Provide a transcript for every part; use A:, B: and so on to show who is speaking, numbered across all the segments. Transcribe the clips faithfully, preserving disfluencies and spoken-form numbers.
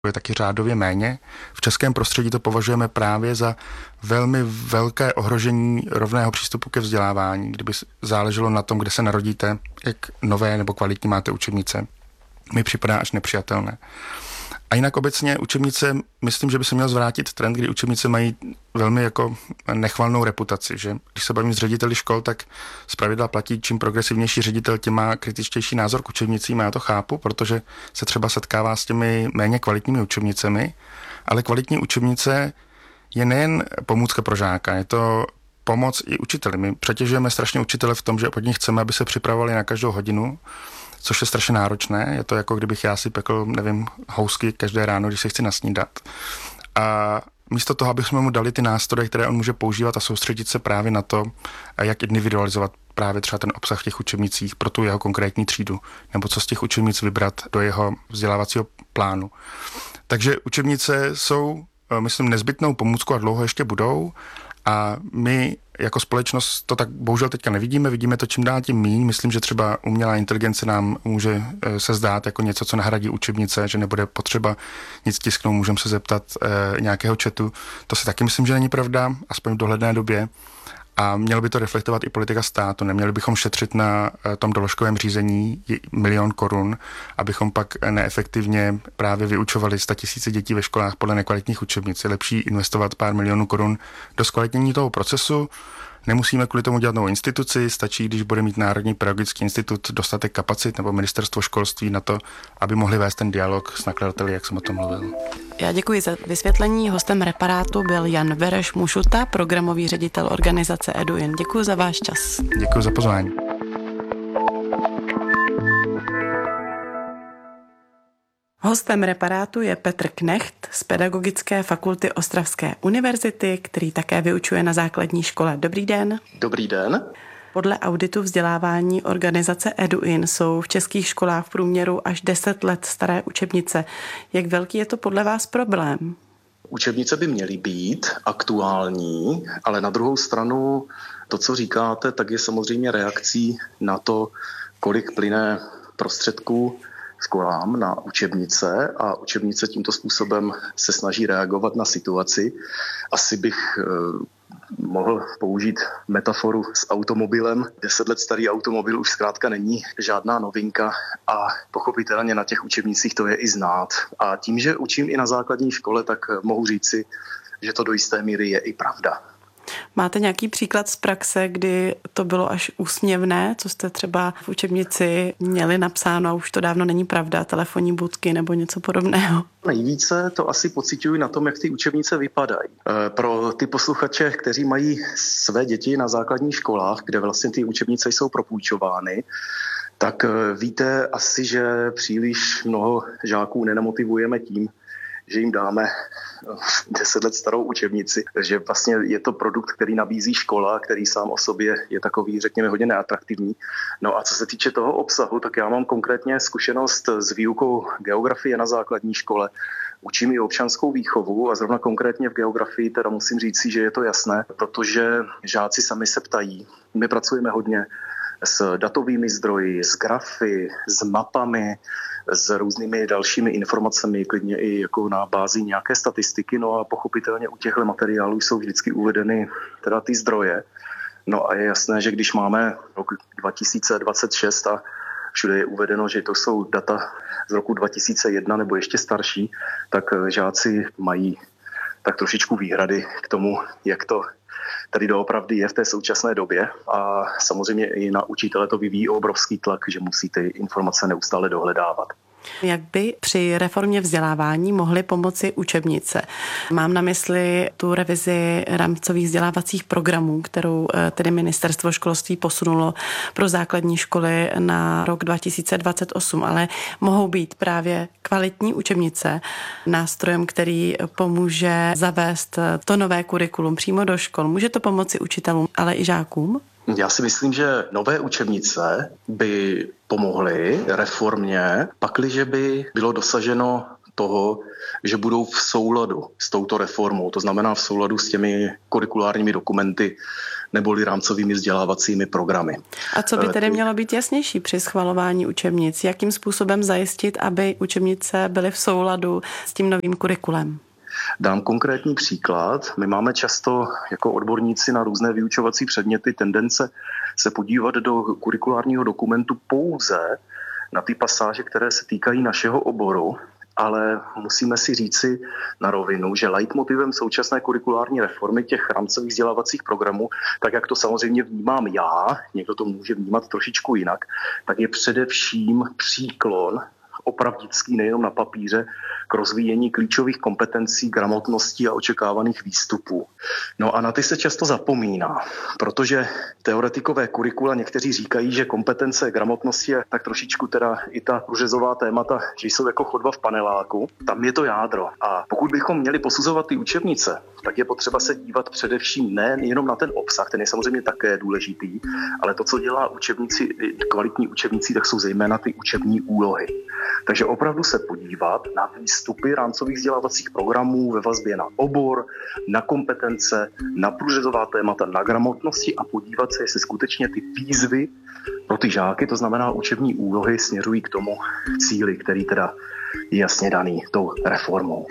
A: je taky řádově méně. V českém prostředí to považujeme právě za velmi velké ohrožení rovného přístupu ke vzdělávání, kdyby záleželo na tom, kde se narodíte, jak nové nebo kvalitní máte učebnice. Mi připadá až nepřijatelné. A jinak obecně učebnice, myslím, že by se měl zvrátit trend, kdy učebnice mají velmi jako nechvalnou reputaci, že když se bavím s řediteli škol, tak zpravidla platí, čím progresivnější ředitel, tím má kritičtější názor k učebnicím, já to chápu, protože se třeba setkává s těmi méně kvalitními učebnicemi, ale kvalitní učebnice je nejen pomůcka pro žáka, je to pomoc i učiteli. My přetěžujeme strašně učitele v tom, že od nich chceme, aby se připravovali na každou hodinu, což je strašně náročné. Je to jako kdybych já si pekl, nevím, housky každé ráno, když se chci nasnídat. A místo toho, abychom mu dali ty nástroje, které on může používat a soustředit se právě na to, jak individualizovat právě třeba ten obsah v těch učebnicích pro tu jeho konkrétní třídu, nebo co z těch učebnic vybrat do jeho vzdělávacího plánu. Takže učebnice jsou, myslím, nezbytnou pomůckou a dlouho ještě budou. A my jako společnost to tak bohužel teďka nevidíme, vidíme to čím dál tím míň. Myslím, že třeba umělá inteligence nám může se zdát jako něco, co nahradí učebnice, že nebude potřeba nic tisknout, můžeme se zeptat e, nějakého chatu. To si taky myslím, že není pravda, aspoň v dohledné době. A mělo by to reflektovat i politika státu. Neměli bychom šetřit na tom doložkovém řízení milion korun, abychom pak neefektivně právě vyučovali statisíce dětí ve školách podle nekvalitních učebnic. Je lepší investovat pár milionů korun do zkvalitnění toho procesu. Nemusíme kvůli tomu dělat novou instituci, stačí, když bude mít Národní pedagogický institut dostatek kapacit nebo ministerstvo školství na to, aby mohli vést ten dialog s nakladateli, jak jsem o tom mluvil.
B: Já děkuji za vysvětlení. Hostem Reparátu byl Jan Vereš Mušuta, programový ředitel organizace EduIn. Děkuji za váš čas.
A: Děkuji za pozvání.
B: Hostem Reparátu je Petr Knecht z Pedagogické fakulty Ostravské univerzity, který také vyučuje na základní škole. Dobrý den.
C: Dobrý den.
B: Podle auditu vzdělávání organizace EduIn jsou v českých školách v průměru až deset let staré učebnice. Jak velký je to podle vás problém?
C: Učebnice by měly být aktuální, ale na druhou stranu to, co říkáte, tak je samozřejmě reakcí na to, kolik plyne prostředků školám na učebnice a učebnice tímto způsobem se snaží reagovat na situaci. Asi bych eh, mohl použít metaforu s automobilem. Deset let starý automobil už zkrátka není žádná novinka a pochopitelně na těch učebnicích to je i znát. A tím, že učím i na základní škole, tak mohu říci, že to do jisté míry je i pravda.
B: Máte nějaký příklad z praxe, kdy to bylo až úsměvné, co jste třeba v učebnici měli napsáno a už to dávno není pravda, telefonní budky nebo něco podobného?
C: Nejvíce to asi pociťuji na tom, jak ty učebnice vypadají. Pro ty posluchače, kteří mají své děti na základních školách, kde vlastně ty učebnice jsou propůjčovány, tak víte asi, že příliš mnoho žáků nenamotivujeme tím, že jim dáme deset let starou učebnici, že vlastně je to produkt, který nabízí škola, který sám o sobě je takový, řekněme, hodně neatraktivní. No a co se týče toho obsahu, tak já mám konkrétně zkušenost s výukou geografie na základní škole. Učím i občanskou výchovu a zrovna konkrétně v geografii teda musím říct si, že je to jasné, protože žáci sami se ptají. My pracujeme hodně s datovými zdroji, s grafy, s mapami, s různými dalšími informacemi, klidně i jako na bázi nějaké statistiky, no a pochopitelně u těchto materiálů jsou vždycky uvedeny teda ty zdroje. No a je jasné, že když máme rok dva tisíce dvacet šest a všude je uvedeno, že to jsou data z roku dva tisíce jedna nebo ještě starší, tak žáci mají tak trošičku výhrady k tomu, jak to tady doopravdy je v té současné době a samozřejmě i na učitele to vyvíjí obrovský tlak, že musí ty informace neustále dohledávat.
B: Jak by při reformě vzdělávání mohly pomoci učebnice? Mám na mysli tu revizi rámcových vzdělávacích programů, kterou tedy Ministerstvo školství posunulo pro základní školy na rok dva tisíce dvacet osm, ale mohou být právě kvalitní učebnice nástrojem, který pomůže zavést to nové kurikulum přímo do škol. Může to pomoci učitelům, ale i žákům?
C: Já si myslím, že nové učebnice by pomohly reformě, pakliže by bylo dosaženo toho, že budou v souladu s touto reformou, to znamená v souladu s těmi kurikulárními dokumenty neboli rámcovými vzdělávacími programy.
B: A co by tedy mělo být jasnější při schvalování učebnic? Jakým způsobem zajistit, aby učebnice byly v souladu s tím novým kurikulem?
C: Dám konkrétní příklad. My máme často jako odborníci na různé vyučovací předměty tendence se podívat do kurikulárního dokumentu pouze na ty pasáže, které se týkají našeho oboru, ale musíme si říci na rovinu, že leitmotivem současné kurikulární reformy těch rámcových vzdělávacích programů, tak jak to samozřejmě vnímám já, někdo to může vnímat trošičku jinak, tak je především příklon opravdický nejenom na papíře k rozvíjení klíčových kompetencí, gramotností a očekávaných výstupů. No a na ty se často zapomíná, protože teoretikové kurikula někteří říkají, že kompetence, gramotnosti je tak trošičku teda i ta průřezová témata, že jsou jako chodba v paneláku. Tam je to jádro. A pokud bychom měli posuzovat ty učebnice, tak je potřeba se dívat především ne jenom na ten obsah, ten je samozřejmě také důležitý, ale to, co dělá učebnici, kvalitní učebnici, tak jsou zejména ty učební úlohy. Takže opravdu se podívat na výstupy rámcových vzdělávacích programů ve vazbě na obor, na kompetence, na průřezová témata, na gramotnosti a podívat se, jestli skutečně ty výzvy pro ty žáky, to znamená učební úlohy, směřují k tomu cíli, který teda je jasně daný tou reformou.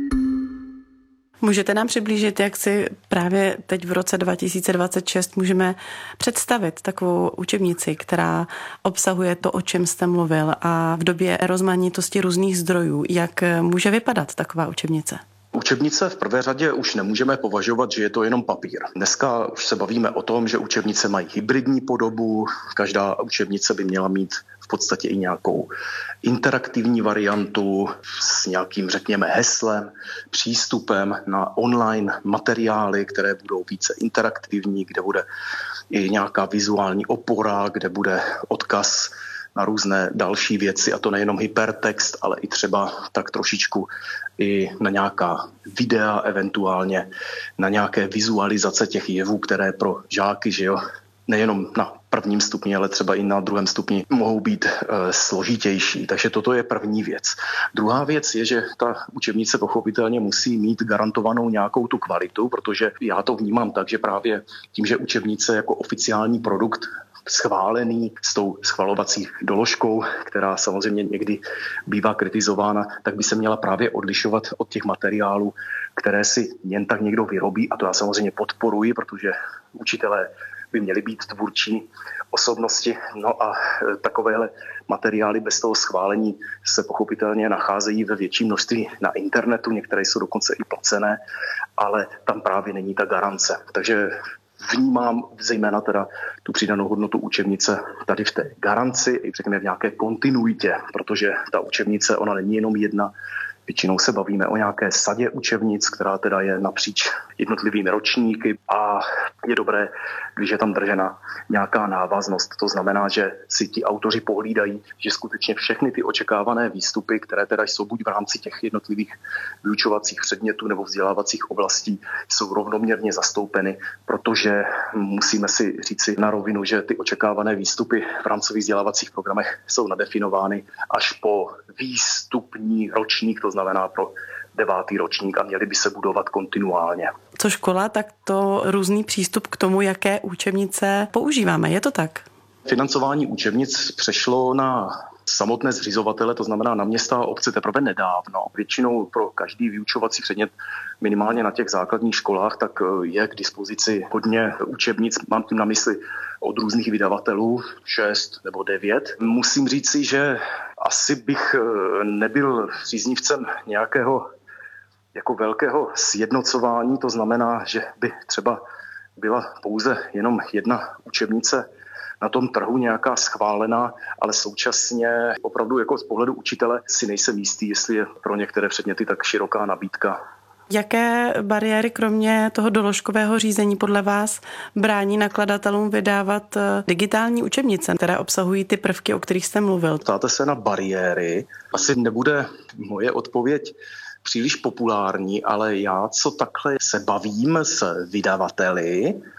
B: Můžete nám přiblížit, jak si právě teď v roce dva tisíce dvacet šest můžeme představit takovou učebnici, která obsahuje to, o čem jste mluvil, a v době rozmanitosti různých zdrojů, jak může vypadat taková učebnice?
C: Učebnice v prvé řadě už nemůžeme považovat, že je to jenom papír. Dneska už se bavíme o tom, že učebnice mají hybridní podobu, každá učebnice by měla mít v podstatě i nějakou interaktivní variantu s nějakým, řekněme, heslem, přístupem na online materiály, které budou více interaktivní, kde bude i nějaká vizuální opora, kde bude odkaz na různé další věci, a to nejenom hypertext, ale i třeba tak trošičku i na nějaká videa, eventuálně na nějaké vizualizace těch jevů, které pro žáky, že jo, nejenom na prvním stupni, ale třeba i na druhém stupni mohou být e, složitější. Takže toto je první věc. Druhá věc je, že ta učebnice pochopitelně musí mít garantovanou nějakou tu kvalitu, protože já to vnímám tak, že právě tím, že učebnice jako oficiální produkt schválený s tou schvalovací doložkou, která samozřejmě někdy bývá kritizována, tak by se měla právě odlišovat od těch materiálů, které si jen tak někdo vyrobí, a to já samozřejmě podporuji, protože učitelé by měly být tvůrčí osobnosti. No a takovéhle materiály bez toho schválení se pochopitelně nacházejí ve větším množství na internetu, některé jsou dokonce i placené, ale tam právě není ta garance. Takže vnímám zejména teda tu přidanou hodnotu učebnice tady v té garanci, i řekněme v nějaké kontinuitě, protože ta učebnice, ona není jenom jedna. Většinou se bavíme o nějaké sadě učebnic, která teda je napříč jednotlivými ročníky, a je dobré, když je tam držena nějaká návaznost. To znamená, že si ti autoři pohlídají, že skutečně všechny ty očekávané výstupy, které teda jsou buď v rámci těch jednotlivých vyučovacích předmětů nebo vzdělávacích oblastí, jsou rovnoměrně zastoupeny, protože musíme si říci na rovinu, že ty očekávané výstupy v rámcových vzdělávacích programech jsou nadefinovány až po výstupní ročník, to znamená pro devátý ročník, a měly by se budovat kontinuálně.
B: Co škola, tak to různý přístup k tomu, jaké učebnice používáme. Je to tak?
C: Financování učebnic přešlo na samotné zřizovatele, to znamená na města a obce, teprve nedávno. Většinou pro každý vyučovací předmět, minimálně na těch základních školách, tak je k dispozici hodně učebnic, mám tím na mysli od různých vydavatelů, šest nebo devět. Musím říci, že asi bych nebyl příznivcem nějakého jako velkého sjednocování, to znamená, že by třeba byla pouze jenom jedna učebnice na tom trhu nějaká schválená, ale současně opravdu jako z pohledu učitele si nejsem jistý, jestli je pro některé předměty tak široká nabídka.
B: Jaké bariéry kromě toho doložkového řízení podle vás brání nakladatelům vydávat digitální učebnice, které obsahují ty prvky, o kterých jste mluvil?
C: Ptáte se na bariéry. Asi nebude moje odpověď příliš populární, ale já, co takhle se bavím s vydavateli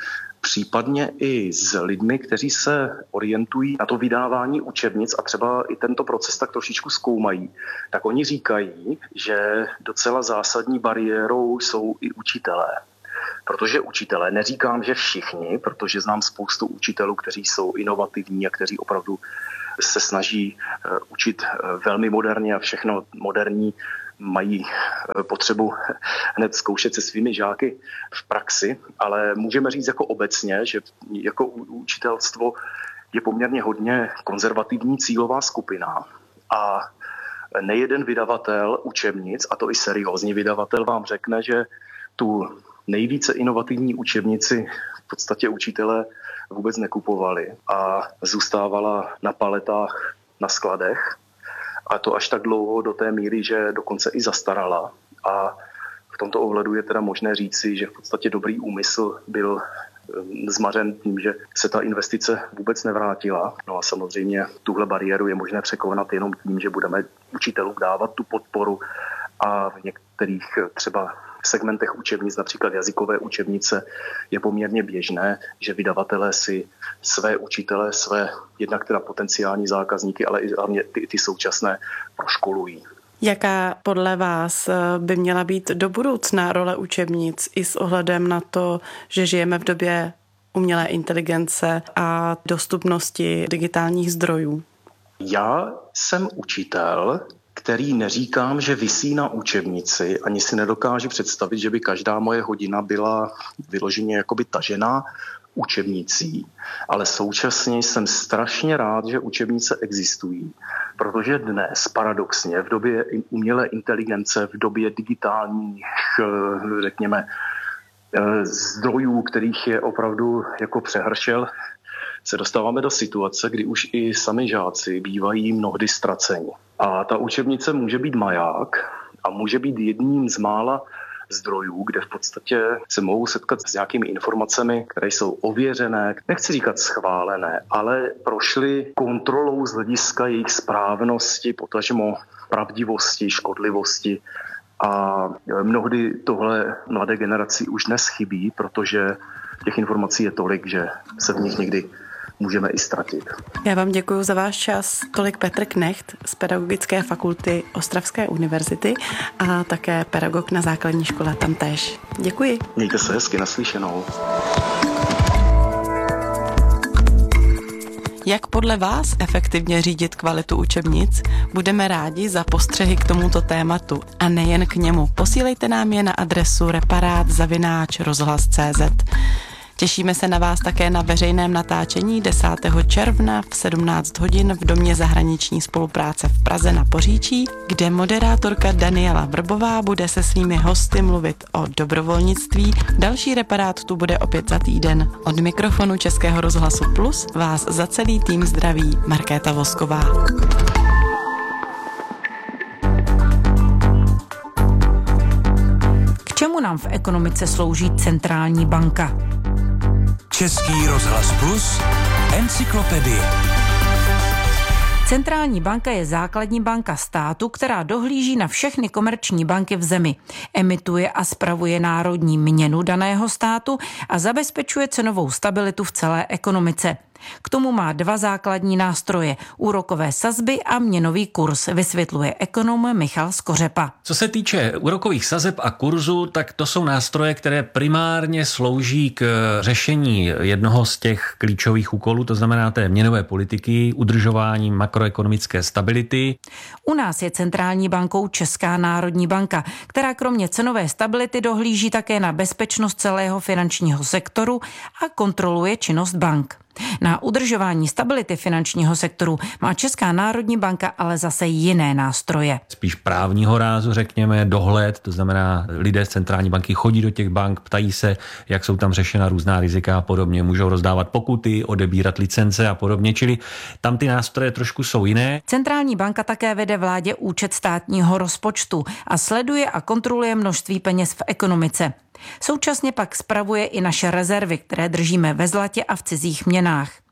C: případně i s lidmi, kteří se orientují na to vydávání učebnic a třeba i tento proces tak trošičku zkoumají, tak oni říkají, že docela zásadní bariérou jsou i učitelé. Protože učitelé, neříkám, že všichni, protože znám spoustu učitelů, kteří jsou inovativní a kteří opravdu se snaží učit velmi moderně a všechno moderní, mají potřebu hned zkoušet se svými žáky v praxi, ale můžeme říct jako obecně, že jako učitelstvo je poměrně hodně konzervativní cílová skupina a nejeden vydavatel učebnic, a to i seriózní vydavatel, vám řekne, že tu nejvíce inovativní učebnici v podstatě učitelé vůbec nekupovali a zůstávala na paletách na skladech. A to až tak dlouho do té míry, že dokonce i zastarala. A v tomto ohledu je teda možné říci, že v podstatě dobrý úmysl byl zmařen tím, že se ta investice vůbec nevrátila. No a samozřejmě tuhle bariéru je možné překonat jenom tím, že budeme učitelům dávat tu podporu a v některých třeba segmentech učebnic, například jazykové učebnice, je poměrně běžné, že vydavatelé si své učitele, své jednak teda potenciální zákazníky, ale i hlavně ty, ty současné proškolují.
B: Jaká podle vás by měla být do budoucna role učebnic i s ohledem na to, že žijeme v době umělé inteligence a dostupnosti digitálních zdrojů?
C: Já jsem učitel, který neříkám, že visí na učebnici, ani si nedokážu představit, že by každá moje hodina byla vyloženě jakoby tažená učebnicí, ale současně jsem strašně rád, že učebnice existují, protože dnes paradoxně v době umělé inteligence, v době digitálních, řekněme, zdrojů, kterých je opravdu jako přehršel, se dostáváme do situace, kdy už i sami žáci bývají mnohdy ztraceni. A ta učebnice může být maják a může být jedním z mála zdrojů, kde v podstatě se mohou setkat s nějakými informacemi, které jsou ověřené, nechci říkat schválené, ale prošly kontrolou z hlediska jejich správnosti, potažmo pravdivosti, škodlivosti. A mnohdy tohle mladé generaci už dnes chybí, protože těch informací je tolik, že se v nich někdy můžeme i ztratit.
B: Já vám děkuji za váš čas. Tolik Petr Knecht z Pedagogické fakulty Ostravské univerzity a také pedagog na základní škole tamtéž. Děkuji.
C: Mějte se hezky, naslyšenou.
B: Jak podle vás efektivně řídit kvalitu učebnic? Budeme rádi za postřehy k tomuto tématu a nejen k němu. Posílejte nám je na adresu reparát zavináč rozhlas tečka cé zet. Těšíme se na vás také na veřejném natáčení desátého června v sedmnáct hodin v Domě zahraniční spolupráce v Praze na Poříčí, kde moderátorka Daniela Vrbová bude se svými hosty mluvit o dobrovolnictví. Další reparát tu bude opět za týden. Od mikrofonu Českého rozhlasu Plus vás za celý tým zdraví Markéta Vosková.
D: K čemu nám v ekonomice slouží centrální banka?
E: Český rozhlas Plus, encyklopedie.
D: Centrální banka je základní banka státu, která dohlíží na všechny komerční banky v zemi, emituje a spravuje národní měnu daného státu a zabezpečuje cenovou stabilitu v celé ekonomice. K tomu má dva základní nástroje, úrokové sazby a měnový kurz, vysvětluje ekonom Michal Skořepa.
F: Co se týče úrokových sazeb a kurzu, tak to jsou nástroje, které primárně slouží k řešení jednoho z těch klíčových úkolů, to znamená té měnové politiky, udržování makroekonomické stability.
D: U nás je centrální bankou Česká národní banka, která kromě cenové stability dohlíží také na bezpečnost celého finančního sektoru a kontroluje činnost bank. Na udržování stability finančního sektoru má Česká národní banka ale zase jiné nástroje.
F: Spíš právního rázu, řekněme, dohled, to znamená, lidé z centrální banky chodí do těch bank, ptají se, jak jsou tam řešena různá rizika a podobně, můžou rozdávat pokuty, odebírat licence a podobně, čili tam ty nástroje trošku jsou jiné.
D: Centrální banka také vede vládě účet státního rozpočtu a sleduje a kontroluje množství peněz v ekonomice. Současně pak spravuje i naše rezervy, které držíme ve zlatě a v cizích měnách.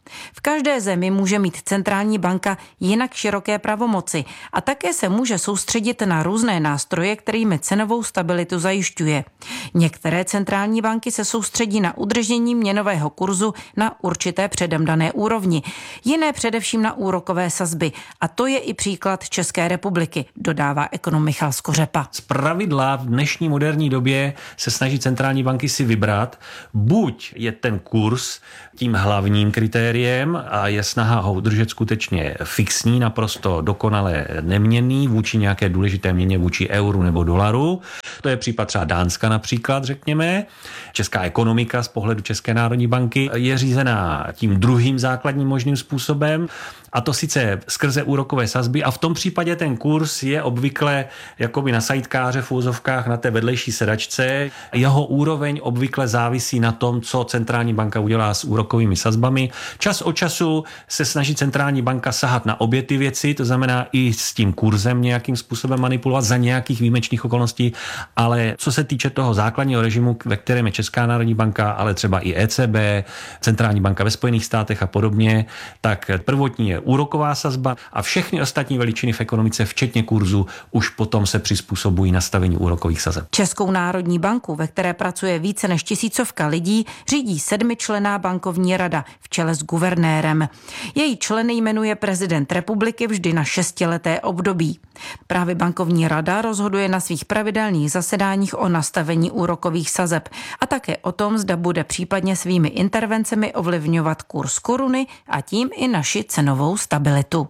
D: V každé zemi může mít centrální banka jinak široké pravomoci a také se může soustředit na různé nástroje, kterými cenovou stabilitu zajišťuje. Některé centrální banky se soustředí na udržení měnového kurzu na určité předem dané úrovni, jiné především na úrokové sazby. A to je i příklad České republiky, dodává ekonom Michal Skořepa.
F: Zpravidla v dnešní moderní době se snaží centrální banky si vybrat, buď je ten kurz tím hlavním kritériem a je snaha ho udržet skutečně fixní, naprosto dokonale neměnný vůči nějaké důležité měně, vůči euru nebo dolaru. To je případ třeba Dánska například, řekněme. Česká ekonomika z pohledu České národní banky je řízená tím druhým základním možným způsobem, a to sice skrze úrokové sazby, a v tom případě ten kurz je obvykle jakoby na sidekáře v úzovkách na té vedlejší sedačce. Jeho úroveň obvykle závisí na tom, co centrální banka udělá s úrokovými sazbami. Čas od času se snaží centrální banka sahat na obě ty věci, to znamená i s tím kurzem nějakým způsobem manipulovat za nějakých výjimečných okolností, ale co se týče toho základního režimu, ve kterém je Česká národní banka, ale třeba i E C B, centrální banka ve Spojených státech a podobně, tak prvotní je úroková sazba a všechny ostatní veličiny v ekonomice, včetně kurzu, už potom se přizpůsobují nastavení úrokových sazeb.
D: Českou národní banku, ve které pracuje více než tisícovka lidí, řídí sedmičlenná bankovní rada v čele s guvernérem. Její členy jmenuje prezident republiky vždy na šestileté období. Právě bankovní rada rozhoduje na svých pravidelných zasedáních o nastavení úrokových sazeb a také o tom, zda bude případně svými intervencemi ovlivňovat kurz koruny a tím i naši cenovou stabilitu.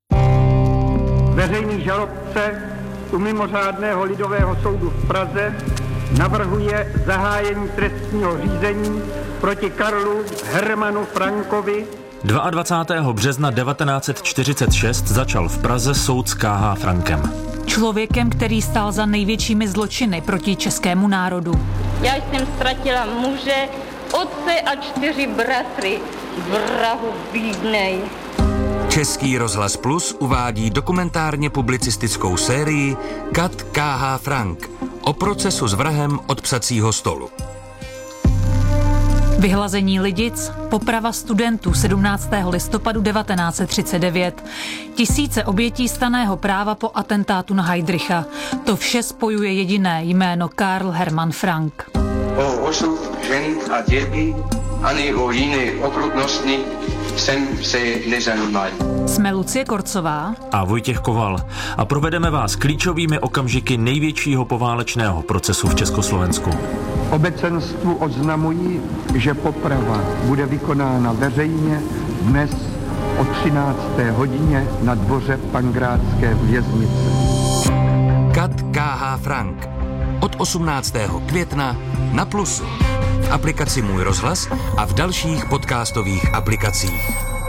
G: Veřejný žalobce u mimořádného lidového soudu v Praze navrhuje zahájení trestního řízení proti Karlu Hermanu Frankovi.
H: dvacátého druhého března devatenáct set čtyřicet šest začal v Praze soud s K H. Frankem.
I: Člověkem, který stál za největšími zločiny proti českému národu.
J: Já jsem ztratila muže, otce a čtyři bratry. Vrahu bídnej.
E: Český rozhlas Plus uvádí dokumentárně publicistickou sérii Kat K H. Frank o procesu s vrahem od psacího stolu.
I: Vyhlazení Lidic, poprava studentů sedmnáctého listopadu devatenáct set třicet devět, tisíce obětí stanného práva po atentátu na Heydricha. To vše spojuje jediné jméno Karl Hermann Frank.
K: O osud žen a dětí ani o jiné okrutnosti jsem se nezajímal.
I: Jsme Lucie Korcová
H: a Vojtěch Koval a provedeme vás klíčovými okamžiky největšího poválečného procesu v Československu.
G: Obecenstvu oznamují, že poprava bude vykonána veřejně dnes o třinácté hodině na dvoře Pankrátské věznice.
E: Kat K H. Frank od osmnáctého května na Plusu, v aplikaci Můj rozhlas a v dalších podcastových aplikacích.